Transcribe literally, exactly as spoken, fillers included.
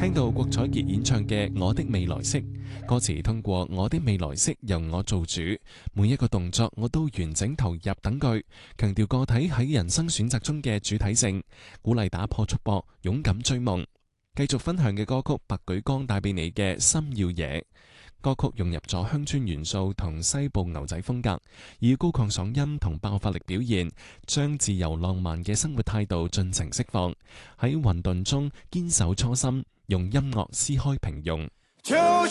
聽到郭采潔演唱嘅《我的未來式》，歌詞通過我的未來式由我做主，每一個動作我都完整投入等句，強調個體喺人生選擇中嘅主體性，鼓勵打破束縛，勇敢追夢。繼續分享嘅歌曲白舉綱帶俾你嘅心要野。歌曲融入咗鄉村元素同西部牛仔風格，以高亢嗓音同爆發力表現，將自由浪漫嘅生活態度盡情釋放，喺混沌中堅守初心，用音樂撕開平庸。